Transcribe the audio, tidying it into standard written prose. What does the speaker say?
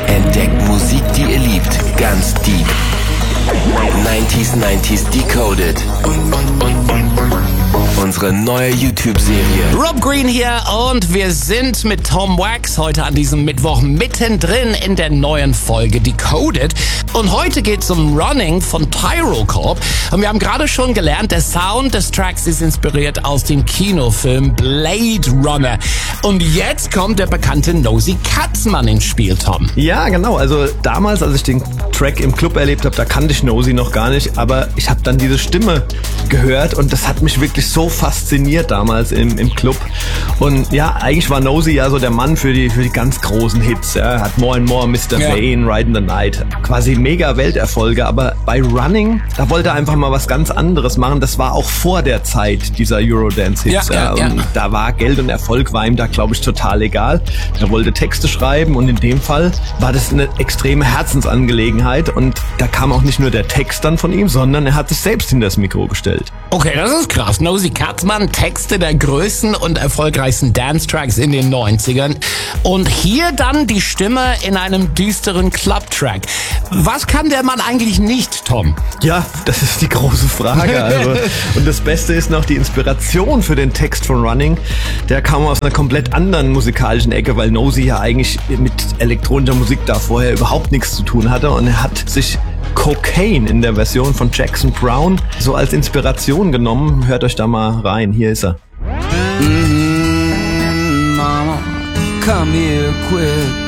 Entdeckt Musik, die ihr liebt, ganz deep. 90s Decoded. Unsere neue YouTube-Serie. Rob Green hier und wir sind mit Tom Wax heute an diesem Mittwoch mittendrin in der neuen Folge Decoded. Und heute geht's um Running von Tyrocorp. Und wir haben gerade schon gelernt, der Sound des Tracks ist inspiriert aus dem Kinofilm Blade Runner. Und jetzt kommt der bekannte Nosy Katzmann ins Spiel, Tom. Ja, genau. Also damals, als ich den Track im Club erlebt habe, da kannte ich Nosy noch gar nicht. Aber ich habe dann diese Stimme gehört und das hat mich wirklich so fasziniert damals im Club. Und ja, eigentlich war Nosy ja so der Mann für die ganz großen Hits. Ja. Hat More and More, Mr. Vain, Ride in the Night. Quasi mega Welterfolge. Aber bei Running, da wollte er einfach mal was ganz anderes machen. Das war auch vor der Zeit dieser Eurodance-Hits. Und da war Geld und Erfolg war ihm da, glaube ich, total egal. Er wollte Texte schreiben und in dem Fall war das eine extreme Herzensangelegenheit. Und da kam auch nicht nur der Text dann von ihm, sondern er hat sich selbst hinter das Mikro gestellt. Okay, das ist krass. Nosy Katzmann, Texte der größten und erfolgreichsten Dance-Tracks in den 90ern. Und hier dann die Stimme in einem düsteren Club-Track. Was kann der Mann eigentlich nicht, Tom? Ja, das ist die große Frage. Also. Und das Beste ist noch die Inspiration für den Text von Running. Der kam aus einer komplett anderen musikalischen Ecke, weil Nosy ja eigentlich mit elektronischer Musik da vorher überhaupt nichts zu tun hatte. Und er hat sich Cocaine in der Version von Jackson Browne so als Inspiration genommen. Hört euch da mal rein. Hier ist er. Mama, come here quick.